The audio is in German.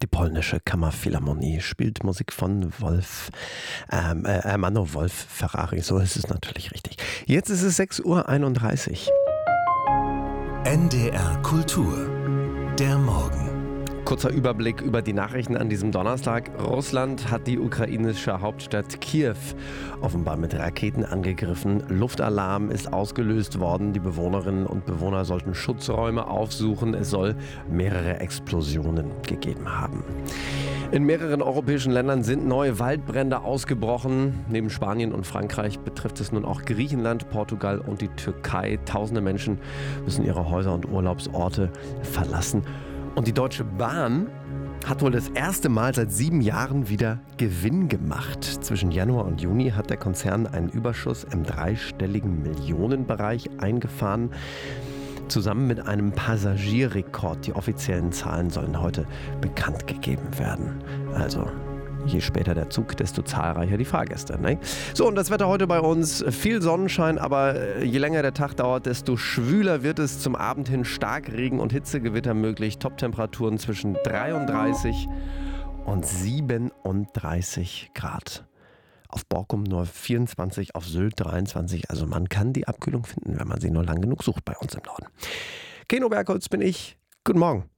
Die polnische Kammerphilharmonie spielt Musik von Mano Wolf Ferrari. So ist es natürlich richtig. Jetzt ist es 6:31 Uhr. NDR Kultur. Der Morgen. Kurzer Überblick über die Nachrichten an diesem Donnerstag. Russland hat die ukrainische Hauptstadt Kiew offenbar mit Raketen angegriffen. Luftalarm ist ausgelöst worden. Die Bewohnerinnen und Bewohner sollten Schutzräume aufsuchen. Es soll mehrere Explosionen gegeben haben. In mehreren europäischen Ländern sind neue Waldbrände ausgebrochen. Neben Spanien und Frankreich betrifft es nun auch Griechenland, Portugal und die Türkei. Tausende Menschen müssen ihre Häuser und Urlaubsorte verlassen. Und die Deutsche Bahn hat wohl das erste Mal seit 7 Jahren wieder Gewinn gemacht. Zwischen Januar und Juni hat der Konzern einen Überschuss im dreistelligen Millionenbereich eingefahren. Zusammen mit einem Passagierrekord. Die offiziellen Zahlen sollen heute bekannt gegeben werden. Also, je später der Zug, desto zahlreicher die Fahrgäste. Ne? So, und das Wetter heute bei uns. Viel Sonnenschein, aber je länger der Tag dauert, desto schwüler wird es. Zum Abend hin Starkregen und Hitzegewitter möglich. Toptemperaturen zwischen 33 und 37 Grad. Auf Borkum nur 24, auf Sylt 23. Also man kann die Abkühlung finden, wenn man sie nur lang genug sucht bei uns im Norden. Keno Bergholz bin ich. Guten Morgen.